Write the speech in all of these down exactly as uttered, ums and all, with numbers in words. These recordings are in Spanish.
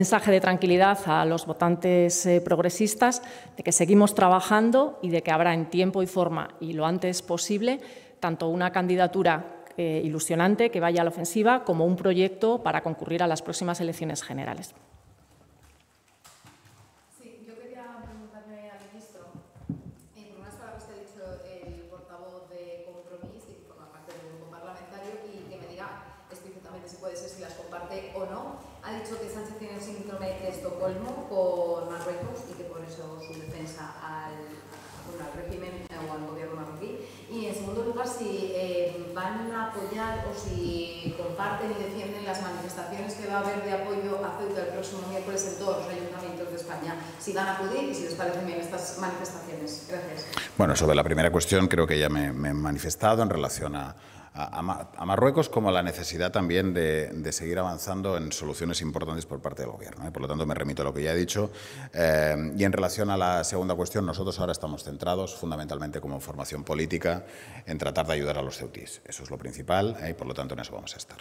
mensaje de tranquilidad a los votantes eh, progresistas de que seguimos trabajando y de que habrá en tiempo y forma y lo antes posible tanto una candidatura eh, ilusionante que vaya a la ofensiva como un proyecto para concurrir a las próximas elecciones generales. Sí, yo quería preguntarle al ministro, eh, por unas palabras que ha dicho el portavoz de Compromís y que forma parte del grupo parlamentario y que me diga explícitamente si puede ser si las comparte o no. Ha dicho que Sánchez tiene el síndrome de Estocolmo con Marruecos y que por eso su defensa al, bueno, al régimen o al gobierno marroquí. Y en segundo lugar, si eh, van a apoyar o si comparten y defienden las manifestaciones que va a haber de apoyo a Ceuta el próximo miércoles en todos los ayuntamientos de España. Si van a acudir y si les parecen bien estas manifestaciones. Gracias. Bueno, sobre la primera cuestión creo que ya me, me he manifestado en relación a, a, a Marruecos como la necesidad también de, de seguir avanzando en soluciones importantes por parte del Gobierno, ¿eh? Por lo tanto, me remito a lo que ya he dicho. Eh, y en relación a la segunda cuestión, nosotros ahora estamos centrados fundamentalmente como formación política en tratar de ayudar a los ceutíes. Eso es lo principal, ¿eh? Y por lo tanto en eso vamos a estar.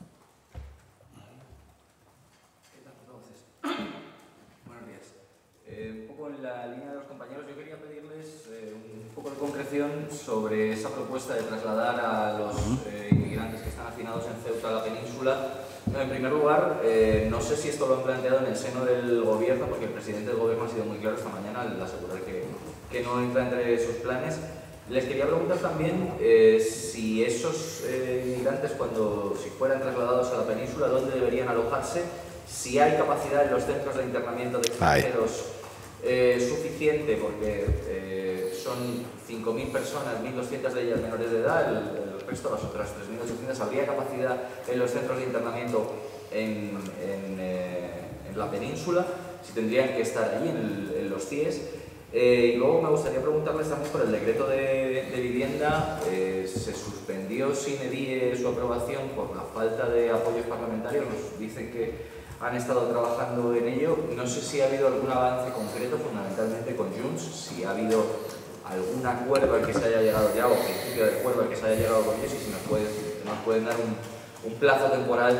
Buenos días. Eh, un poco en la línea de los compañeros, yo quería pedirles eh, un poco de concreción sobre esa propuesta de trasladar a los eh, inmigrantes que están hacinados en Ceuta a la península. En primer lugar, eh, no sé si esto lo han planteado en el seno del Gobierno, porque el presidente del Gobierno ha sido muy claro esta mañana al asegurar que, que no entra entre sus planes. Les quería preguntar también eh, si esos eh, inmigrantes, cuando si fueran trasladados a la península, ¿dónde deberían alojarse? Si hay capacidad en los centros de internamiento de extranjeros eh, suficiente, porque eh, son cinco mil personas, mil doscientas de ellas menores de edad, el, el resto, las otras tres mil ochocientas, ¿habría capacidad en los centros de internamiento en, en, eh, en la península? Si tendrían que estar allí en, el, en los C I E S. Eh, y luego me gustaría preguntarles también por el decreto de, de vivienda. Eh, se suspendió sine die su aprobación por la falta de apoyos parlamentarios. Nos dicen que han estado trabajando en ello. No sé si ha habido algún avance concreto, fundamentalmente con Junts, si ha habido algún acuerdo al que se haya llegado ya, o principio de acuerdo al que se haya llegado con ellos, y si nos, puede, nos pueden dar un, un plazo temporal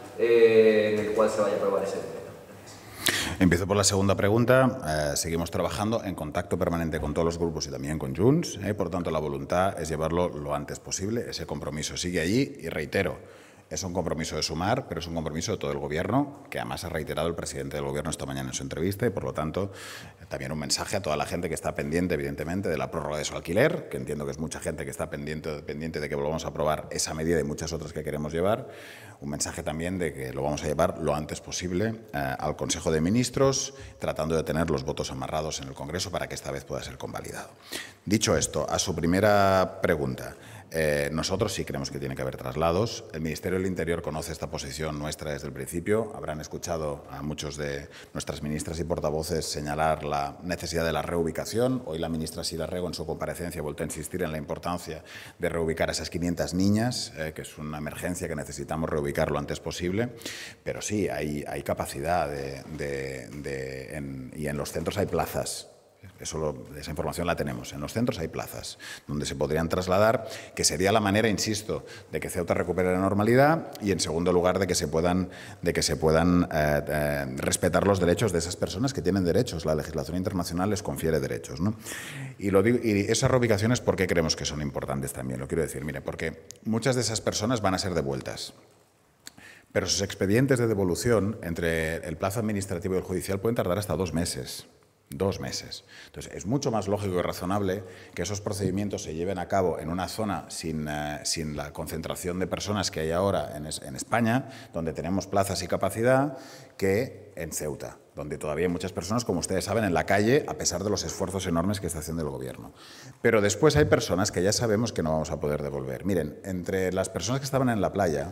eh, en el cual se vaya a aprobar ese decreto. Empiezo por la segunda pregunta. Eh, seguimos trabajando en contacto permanente con todos los grupos y también con Junts. Eh, por tanto, la voluntad es llevarlo lo antes posible. Ese compromiso sigue allí y reitero, es un compromiso de sumar, pero es un compromiso de todo el Gobierno, que además ha reiterado el presidente del Gobierno esta mañana en su entrevista y, por lo tanto, también un mensaje a toda la gente que está pendiente, evidentemente, de la prórroga de su alquiler, que entiendo que es mucha gente que está pendiente, pendiente de que volvamos a aprobar esa medida y muchas otras que queremos llevar. Un mensaje también de que lo vamos a llevar lo antes posible eh, al Consejo de Ministros, tratando de tener los votos amarrados en el Congreso para que esta vez pueda ser convalidado. Dicho esto, a su primera pregunta, Eh, nosotros sí creemos que tiene que haber traslados. El Ministerio del Interior conoce esta posición nuestra desde el principio. Habrán escuchado a muchos de nuestras ministras y portavoces señalar la necesidad de la reubicación. Hoy la ministra Sira Rego, en su comparecencia, volvió a insistir en la importancia de reubicar a esas quinientas niñas, eh, que es una emergencia que necesitamos reubicar lo antes posible. Pero sí, hay, hay capacidad de, de, de, en, y en los centros hay plazas. Eso lo, esa información la tenemos. En los centros hay plazas donde se podrían trasladar, que sería la manera, insisto, de que Ceuta recupere la normalidad y, en segundo lugar, de que se puedan, de que se puedan eh, eh, respetar los derechos de esas personas que tienen derechos. La legislación internacional les confiere derechos, ¿no? Y, lo digo, y esas reubicaciones, ¿por qué creemos que son importantes también? Lo quiero decir, mire, porque muchas de esas personas van a ser devueltas. Pero sus expedientes de devolución entre el plazo administrativo y el judicial pueden tardar hasta dos meses. Dos meses. Entonces, es mucho más lógico y razonable que esos procedimientos se lleven a cabo en una zona sin, uh, sin la concentración de personas que hay ahora en, es, en España, donde tenemos plazas y capacidad, que en Ceuta, donde todavía hay muchas personas, como ustedes saben, en la calle, a pesar de los esfuerzos enormes que está haciendo el Gobierno. Pero después hay personas que ya sabemos que no vamos a poder devolver. Miren, entre las personas que estaban en la playa,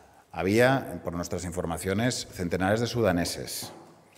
había, por nuestras informaciones, centenares de sudaneses.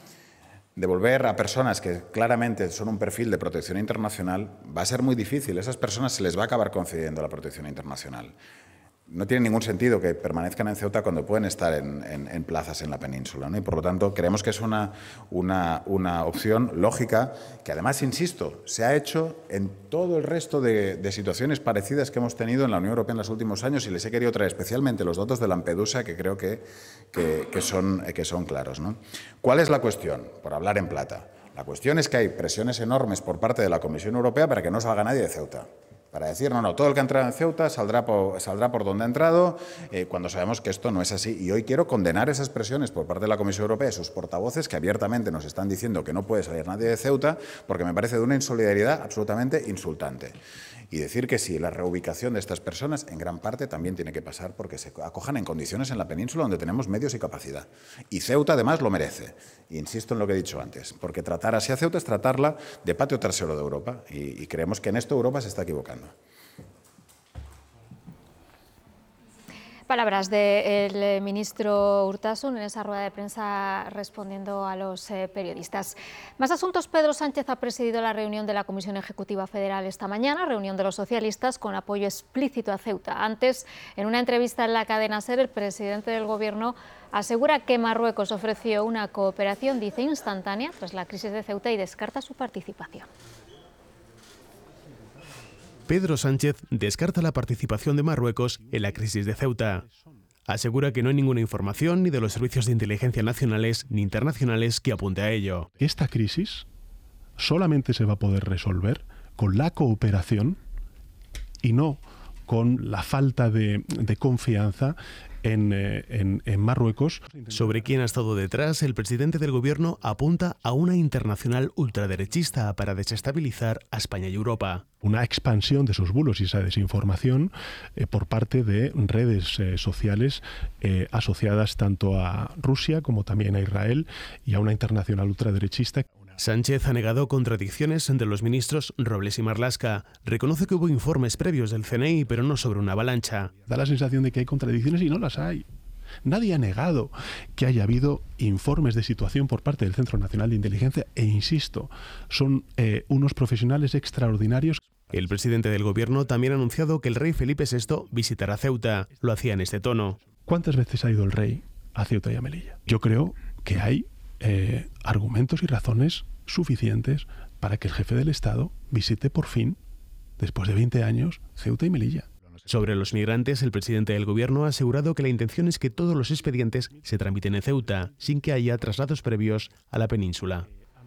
Devolver a personas que claramente son un perfil de protección internacional va a ser muy difícil. A esas personas se les va a acabar concediendo la protección internacional. no tiene ningún sentido que permanezcan en Ceuta cuando pueden estar en, en, en plazas en la península, ¿no? Y por lo tanto creemos que es una, una, una opción lógica que además, insisto, se ha hecho en todo el resto de, de situaciones parecidas que hemos tenido en la Unión Europea en los últimos años, y les he querido traer especialmente los datos de Lampedusa, que creo que, que, que, son, que son claros, ¿no? ¿Cuál es la cuestión? Por hablar en plata. La cuestión es que hay presiones enormes por parte de la Comisión Europea para que no salga nadie de Ceuta. Para decir, no, no, todo el que ha entrado en Ceuta saldrá por, saldrá por donde ha entrado, eh, cuando sabemos que esto no es así. Y hoy quiero condenar esas presiones por parte de la Comisión Europea y sus portavoces, que abiertamente nos están diciendo que no puede salir nadie de Ceuta, porque me parece de una insolidaridad absolutamente insultante. Y decir que sí, la reubicación de estas personas en gran parte también tiene que pasar porque se acojan en condiciones en la península donde tenemos medios y capacidad. Y Ceuta además lo merece. E insisto en lo que he dicho antes, porque tratar así a Ceuta es tratarla de patio trasero de Europa, y, y creemos que en esto Europa se está equivocando. Palabras del ministro Urtasun en esa rueda de prensa respondiendo a los eh, periodistas. Más asuntos. Pedro Sánchez ha presidido la reunión de la Comisión Ejecutiva Federal esta mañana, reunión de los socialistas con apoyo explícito a Ceuta. Antes, en una entrevista en la cadena SER, el presidente del Gobierno asegura que Marruecos ofreció una cooperación, dice, instantánea tras la crisis de Ceuta y descarta su participación. Pedro Sánchez descarta la participación de Marruecos en la crisis de Ceuta. Asegura que no hay ninguna información ni de los servicios de inteligencia nacionales ni internacionales que apunte a ello. Esta crisis solamente se va a poder resolver con la cooperación y no con la falta de, de confianza en, eh, en, en Marruecos. Sobre quién ha estado detrás, el presidente del Gobierno apunta a una internacional ultraderechista para desestabilizar a España y Europa. Una expansión de esos bulos y esa desinformación eh, por parte de redes eh, sociales eh, asociadas tanto a Rusia como también a Israel y a una internacional ultraderechista. Sánchez ha negado contradicciones entre los ministros Robles y Marlaska. Reconoce que hubo informes previos del C N I, pero no sobre una avalancha. Da la sensación de que hay contradicciones y no las hay. Nadie ha negado que haya habido informes de situación por parte del Centro Nacional de Inteligencia e, insisto, son eh, unos profesionales extraordinarios. El presidente del Gobierno también ha anunciado que el rey Felipe sexto visitará Ceuta. Lo hacía en este tono. ¿Cuántas veces ha ido el rey a Ceuta y a Melilla? Yo creo que hay eh, argumentos y razones suficientes para que el jefe del Estado visite por fin, después de veinte años, Ceuta y Melilla. Sobre los migrantes, el presidente del Gobierno ha asegurado que la intención es que todos los expedientes se tramiten en Ceuta, sin que haya traslados previos a la península.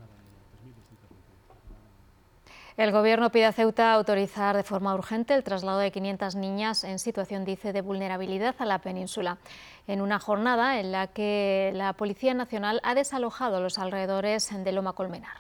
El Gobierno pide a Ceuta autorizar de forma urgente el traslado de quinientas niñas en situación, dice, de vulnerabilidad a la península, en una jornada en la que la Policía Nacional ha desalojado los alrededores de Loma Colmenar.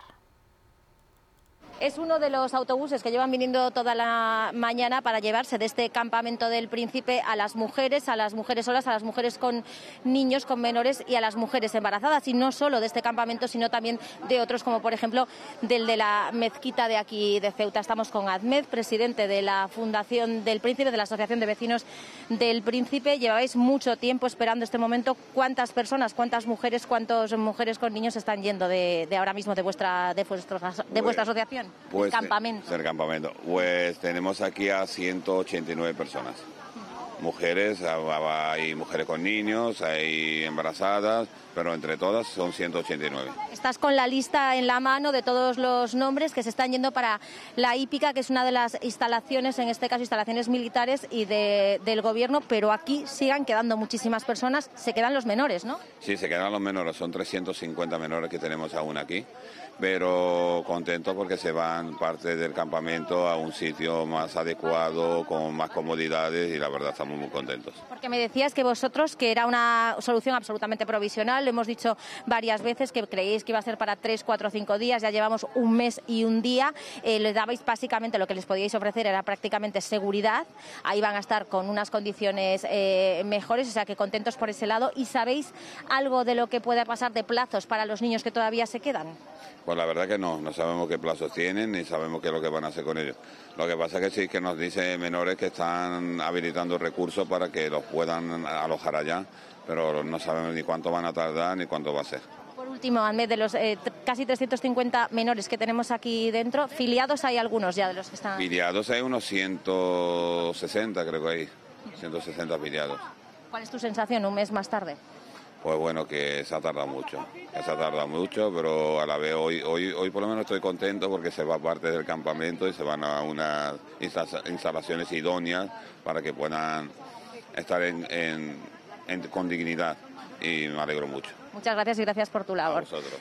Es uno de los autobuses que llevan viniendo toda la mañana para llevarse de este campamento del Príncipe a las mujeres, a las mujeres solas, a las mujeres con niños, con menores y a las mujeres embarazadas. Y no solo de este campamento, sino también de otros, como por ejemplo del de la mezquita de aquí de Ceuta. Estamos con Ahmed, presidente de la Fundación del Príncipe, de la Asociación de Vecinos del Príncipe. Llevabais mucho tiempo esperando este momento. ¿Cuántas personas, cuántas mujeres, cuántas mujeres con niños están yendo de, de ahora mismo de vuestra, de vuestra, de vuestra asociación? Pues, el campamento. El campamento. Pues tenemos aquí a ciento ochenta y nueve personas. Mujeres, hay mujeres con niños, hay embarazadas, pero entre todas son ciento ochenta y nueve. Estás con la lista en la mano de todos los nombres que se están yendo para la hípica, que es una de las instalaciones, en este caso instalaciones militares y de, del Gobierno, pero aquí sigan quedando muchísimas personas, se quedan los menores, ¿no? Sí, se quedan los menores, son trescientos cincuenta menores que tenemos aún aquí, pero contentos porque se van parte del campamento a un sitio más adecuado, con más comodidades, y la verdad estamos muy contentos. Porque me decías que vosotros, que era una solución absolutamente provisional, lo hemos dicho varias veces, que creíais que iba a ser para tres, cuatro, cinco días, ya llevamos un mes y un día, eh, les dabais básicamente lo que les podíais ofrecer era prácticamente seguridad, ahí van a estar con unas condiciones eh, mejores, o sea que contentos por ese lado. ¿Y sabéis algo de lo que puede pasar de plazos para los niños que todavía se quedan? Pues la verdad que no, no sabemos qué plazos tienen ni sabemos qué es lo que van a hacer con ellos. Lo que pasa es que sí que nos dicen menores que están habilitando recursos para que los puedan alojar allá, pero no sabemos ni cuánto van a tardar ni cuánto va a ser. Por último, Ahmed, de los eh, casi trescientos cincuenta menores que tenemos aquí dentro, ¿filiados hay algunos ya de los que están? Filiados hay unos ciento sesenta, creo que hay. ciento sesenta afiliados. ¿Cuál es tu sensación un mes más tarde? Pues bueno, que se ha tardado mucho, que se ha tardado mucho, pero a la vez hoy, hoy, hoy por lo menos estoy contento porque se va parte del campamento y se van a unas instalaciones idóneas para que puedan estar en, en, en, con dignidad, y me alegro mucho. Muchas gracias y gracias por tu labor. A vosotros.